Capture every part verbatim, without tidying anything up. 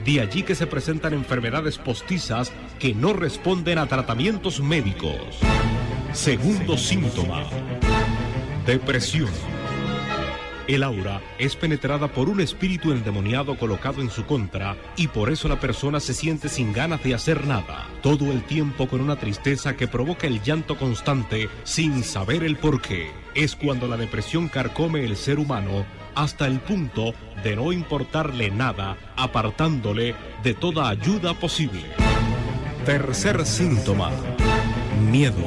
De allí que se presentan enfermedades postizas que no responden a tratamientos médicos. Segundo síntoma: depresión. El aura es penetrada por un espíritu endemoniado colocado en su contra y por eso la persona se siente sin ganas de hacer nada, todo el tiempo con una tristeza que provoca el llanto constante sin saber el porqué. Es cuando la depresión carcome el ser humano hasta el punto de no importarle nada, apartándole de toda ayuda posible. Tercer síntoma: miedo.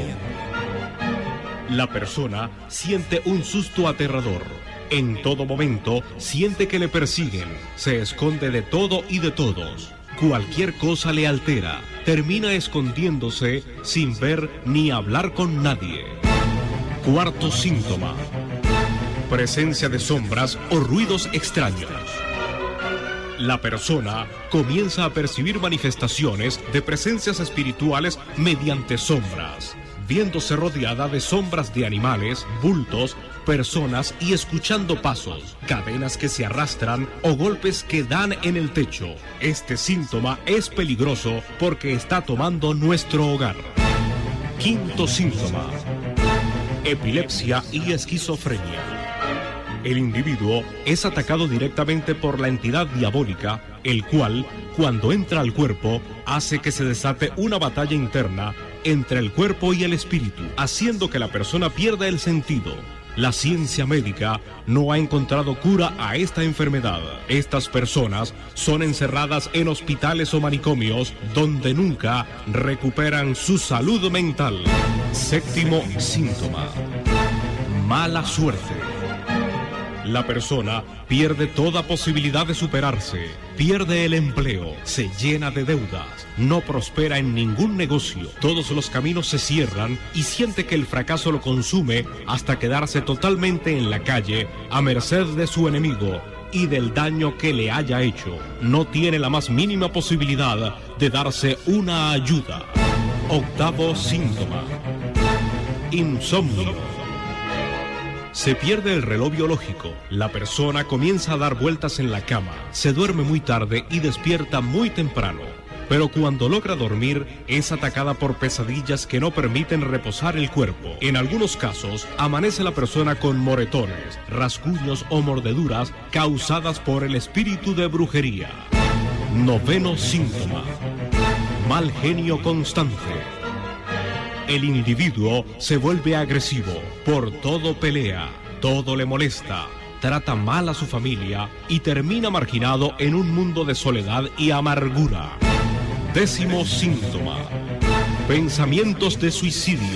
La persona siente un susto aterrador. En todo momento siente que le persiguen, se esconde de todo y de todos. Cualquier cosa le altera, termina escondiéndose sin ver ni hablar con nadie. Cuarto síntoma: presencia de sombras o ruidos extraños. La persona comienza a percibir manifestaciones de presencias espirituales mediante sombras, viéndose rodeada de sombras de animales, bultos, personas y escuchando pasos, cadenas que se arrastran o golpes que dan en el techo. Este síntoma es peligroso porque está tomando nuestro hogar. Quinto síntoma: epilepsia y esquizofrenia. El individuo es atacado directamente por la entidad diabólica, el cual, cuando entra al cuerpo, hace que se desate una batalla interna entre el cuerpo y el espíritu, haciendo que la persona pierda el sentido. La ciencia médica no ha encontrado cura a esta enfermedad. Estas personas son encerradas en hospitales o manicomios donde nunca recuperan su salud mental. Séptimo síntoma: mala suerte. La persona pierde toda posibilidad de superarse, pierde el empleo, se llena de deudas, no prospera en ningún negocio, todos los caminos se cierran y siente que el fracaso lo consume hasta quedarse totalmente en la calle a merced de su enemigo y del daño que le haya hecho. No tiene la más mínima posibilidad de darse una ayuda. Octavo síntoma: insomnio. Se pierde el reloj biológico, la persona comienza a dar vueltas en la cama, se duerme muy tarde y despierta muy temprano. Pero cuando logra dormir, es atacada por pesadillas que no permiten reposar el cuerpo. En algunos casos, amanece la persona con moretones, rasguños o mordeduras causadas por el espíritu de brujería. Noveno síntoma: mal genio constante. El individuo se vuelve agresivo, por todo pelea, todo le molesta, trata mal a su familia y termina marginado en un mundo de soledad y amargura. Décimo síntoma: pensamientos de suicidio.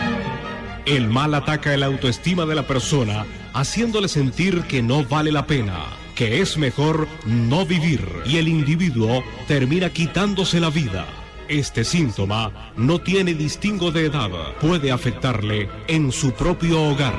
El mal ataca la autoestima de la persona, haciéndole sentir que no vale la pena, que es mejor no vivir, y el individuo termina quitándose la vida. Este síntoma no tiene distingo de edad, puede afectarle en su propio hogar.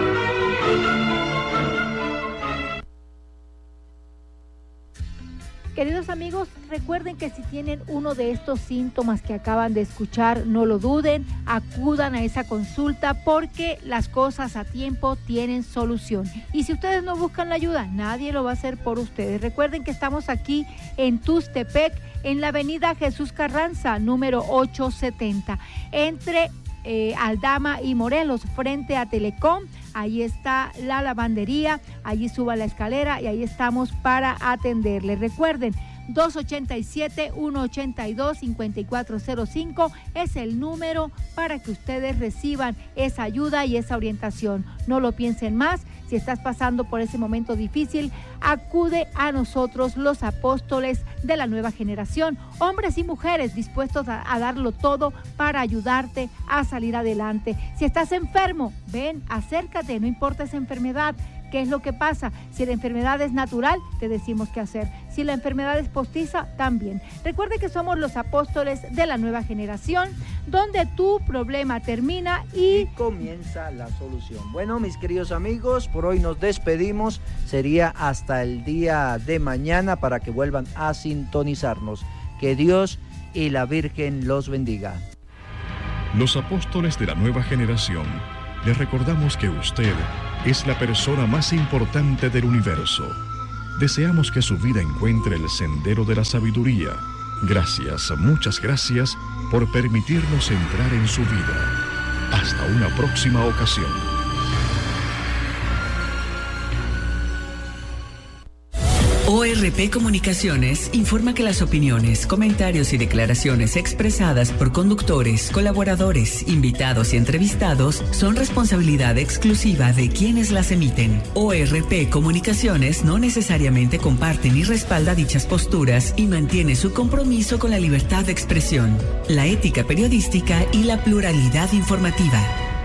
Queridos amigos, recuerden que si tienen uno de estos síntomas que acaban de escuchar, no lo duden, acudan a esa consulta porque las cosas a tiempo tienen solución. Y si ustedes no buscan la ayuda, nadie lo va a hacer por ustedes. Recuerden que estamos aquí en Tustepec, en la avenida Jesús Carranza, número ochocientos setenta, entre eh, Aldama y Morelos, frente a Telecom. Ahí está la lavandería, allí suba la escalera y ahí estamos para atenderle. Recuerden, dos ocho siete, uno ocho dos, cinco cuatro cero cinco es el número para que ustedes reciban esa ayuda y esa orientación. No lo piensen más. Si estás pasando por ese momento difícil, acude a nosotros, los apóstoles de la nueva generación, hombres y mujeres dispuestos a, a darlo todo para ayudarte a salir adelante. Si estás enfermo, ven, acércate, no importa esa enfermedad. ¿Qué es lo que pasa? Si la enfermedad es natural, te decimos qué hacer. Si la enfermedad es postiza, también. Recuerde que somos los apóstoles de la nueva generación, donde tu problema termina y... y comienza la solución. Bueno, mis queridos amigos, por hoy nos despedimos. Sería hasta el día de mañana para que vuelvan a sintonizarnos. Que Dios y la Virgen los bendiga. Los apóstoles de la nueva generación, les recordamos que usted es la persona más importante del universo. deseamos que su vida encuentre el sendero de la sabiduría. Gracias, muchas gracias por permitirnos entrar en su vida. Hasta una próxima ocasión. O R P Comunicaciones informa que las opiniones, comentarios y declaraciones expresadas por conductores, colaboradores, invitados y entrevistados son responsabilidad exclusiva de quienes las emiten. O R P Comunicaciones no necesariamente comparte ni respalda dichas posturas y mantiene su compromiso con la libertad de expresión, la ética periodística y la pluralidad informativa.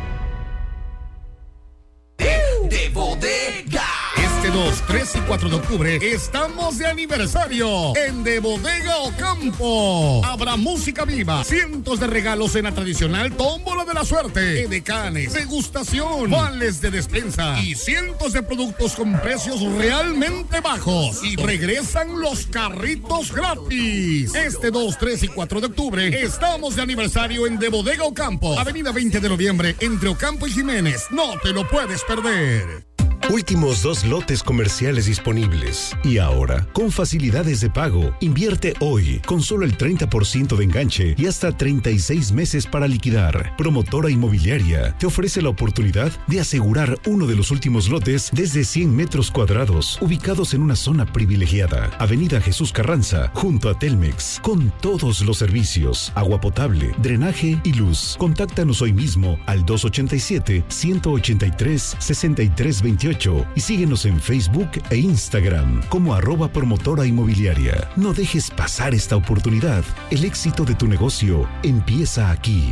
De bodega. dos, tres y cuatro de octubre estamos de aniversario en De Bodega Ocampo. Habrá música viva, cientos de regalos en la tradicional tómbola de la suerte, edecanes, degustación, vales de despensa y cientos de productos con precios realmente bajos. Y regresan los carritos gratis. Este dos, tres y cuatro de octubre estamos de aniversario en De Bodega Ocampo, avenida veinte de noviembre entre Ocampo y Jiménez. No te lo puedes perder. Últimos dos lotes comerciales disponibles. Y ahora, con facilidades de pago, invierte hoy con solo el treinta por ciento de enganche y hasta treinta y seis meses para liquidar. Promotora Inmobiliaria te ofrece la oportunidad de asegurar uno de los últimos lotes desde cien metros cuadrados, ubicados en una zona privilegiada. Avenida Jesús Carranza, junto a Telmex, con todos los servicios, agua potable, drenaje y luz. Contáctanos hoy mismo al dos ochenta y siete, ciento ochenta y tres, sesenta y tres veintiocho y síguenos en Facebook e Instagram como arroba promotora inmobiliaria. No dejes pasar esta oportunidad. El éxito de tu negocio empieza aquí.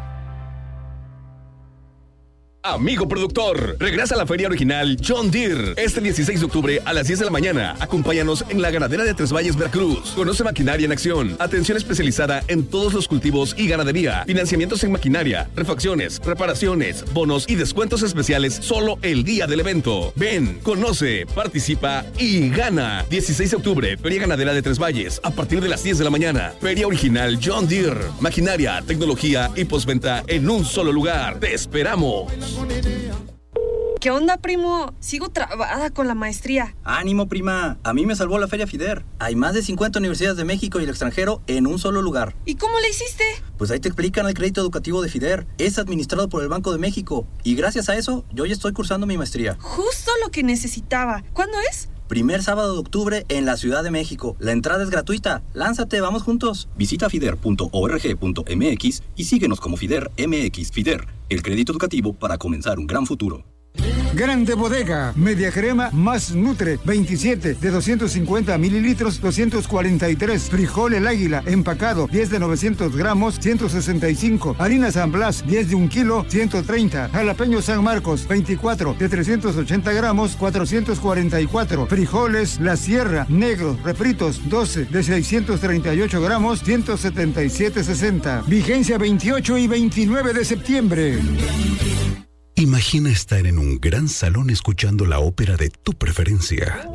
Amigo productor, regresa a la feria original John Deere este dieciséis de octubre a las diez de la mañana. Acompáñanos en la ganadera de Tres Valles, Veracruz. Conoce maquinaria en acción, atención especializada en todos los cultivos y ganadería, financiamientos en maquinaria, refacciones, reparaciones, bonos y descuentos especiales solo el día del evento. Ven, conoce, participa y gana. dieciséis de octubre, feria ganadera de Tres Valles a partir de las diez de la mañana. Feria original John Deere, maquinaria, tecnología y postventa en un solo lugar. Te esperamos. ¿Qué onda, primo? Sigo trabada con la maestría. Ánimo, prima. A mí me salvó la Feria FIDER. Hay más de cincuenta universidades de México y el extranjero en un solo lugar. ¿Y cómo le hiciste? Pues ahí te explican el crédito educativo de FIDER. Es administrado por el Banco de México. Y gracias a eso, yo ya estoy cursando mi maestría. Justo lo que necesitaba. ¿Cuándo es? Primer sábado de octubre en la Ciudad de México. La entrada es gratuita. Lánzate, vamos juntos. Visita fider punto org punto m x y síguenos como FIDER M X. FIDER, el crédito educativo para comenzar un gran futuro. Grande Bodega, media crema más nutre, veintisiete de doscientos cincuenta mililitros, doscientos cuarenta y tres. Frijol El Águila, empacado, diez de novecientos gramos, ciento sesenta y cinco. Harina San Blas, diez de un kilo, ciento treinta. Jalapeño San Marcos, veinticuatro de trescientos ochenta gramos, cuatrocientos cuarenta y cuatro. Frijoles La Sierra, negros, refritos, doce de seiscientos treinta y ocho gramos, ciento setenta y siete sesenta. Vigencia veintiocho y veintinueve de septiembre. Imagina estar en un gran salón escuchando la ópera de tu preferencia.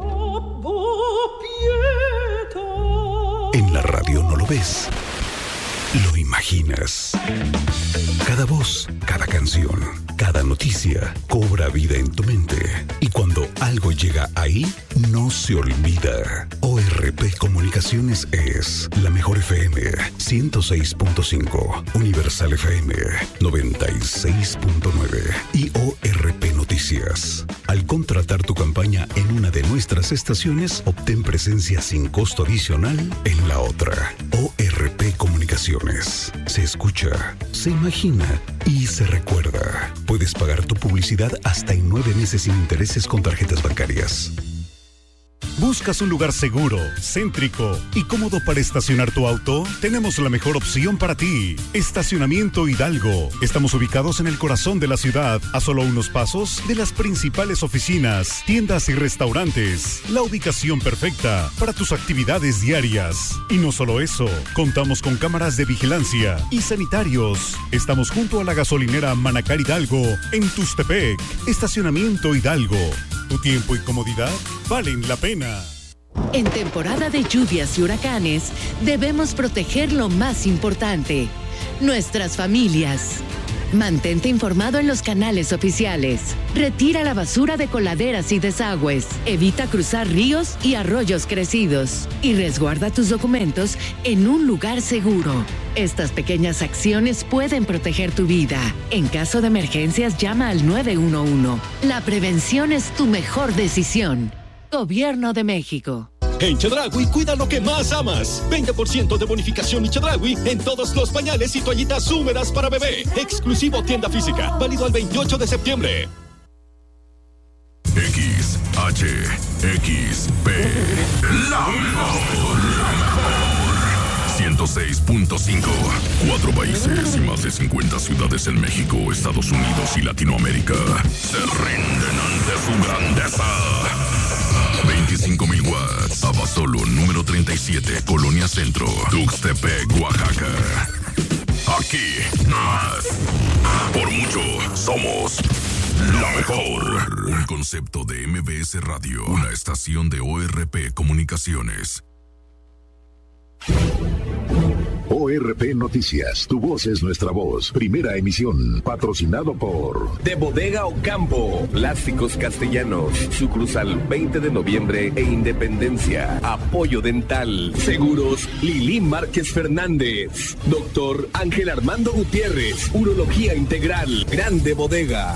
En la radio no lo ves, lo imaginas. Cada voz, cada canción, cada noticia cobra vida en tu mente. Y cuando algo llega ahí, no se olvida. O R P Comunicaciones es la mejor F M ciento seis punto cinco, Universal F M noventa y seis punto nueve y O R P Noticias. Al contratar tu campaña en una de nuestras estaciones, obtén presencia sin costo adicional en la otra. O R P Comunicaciones. Se escucha, se imagina y se recuerda. Puedes pagar tu publicidad hasta en nueve meses sin intereses con tarjetas bancarias. ¿Buscas un lugar seguro, céntrico y cómodo para estacionar tu auto? Tenemos la mejor opción para ti. Estacionamiento Hidalgo. Estamos ubicados en el corazón de la ciudad, a solo unos pasos de las principales oficinas, tiendas y restaurantes. La ubicación perfecta para tus actividades diarias. Y no solo eso, contamos con cámaras de vigilancia y sanitarios. Estamos junto a la gasolinera Manacar Hidalgo en Tustepec. Estacionamiento Hidalgo. Tu tiempo y comodidad valen la pena. En temporada de lluvias y huracanes, debemos proteger lo más importante, nuestras familias. Mantente informado en los canales oficiales. Retira la basura de coladeras y desagües. Evita cruzar ríos y arroyos crecidos. Y resguarda tus documentos en un lugar seguro. Estas pequeñas acciones pueden proteger tu vida. En caso de emergencias, llama al nueve uno uno. La prevención es tu mejor decisión. Gobierno de México. En Chedraui, cuida lo que más amas. veinte por ciento de bonificación y Chedraui en todos los pañales y toallitas húmedas para bebé. Exclusivo tienda física. Válido al veintiocho de septiembre. X, H, X, P. La mejor. La mejor. ciento seis punto cinco. Cuatro países y más de cincuenta ciudades en México, Estados Unidos y Latinoamérica se rinden ante su grandeza. veinticinco mil watts. Abasolo número treinta y siete, Colonia Centro, Tuxtepec, Oaxaca. Aquí, más. Por mucho, somos la mejor. Un concepto de M B S Radio, una estación de O R P Comunicaciones. O R P Noticias, tu voz es nuestra voz. Primera emisión, patrocinado por De Bodega Ocampo, Plásticos Castellanos, sucursal veinte de noviembre e Independencia. Apoyo Dental, Seguros Lili Márquez Fernández, Doctor Ángel Armando Gutiérrez, Urología Integral, Grande Bodega.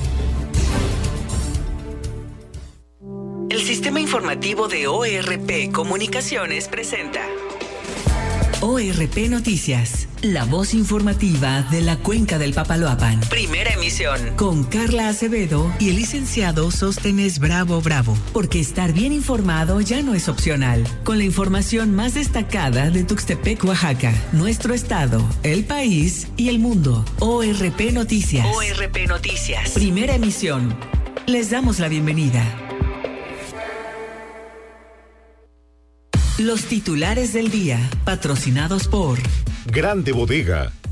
El sistema informativo de O R P Comunicaciones presenta O R P Noticias, la voz informativa de la Cuenca del Papaloapan. Primera emisión, con Carla Acevedo y el licenciado Sóstenes Bravo Bravo. Porque estar bien informado ya no es opcional. Con la información más destacada de Tuxtepec, Oaxaca, nuestro estado, el país y el mundo. O R P Noticias. O R P Noticias. Primera emisión. Les damos la bienvenida. Los titulares del día, patrocinados por Grande Bodega,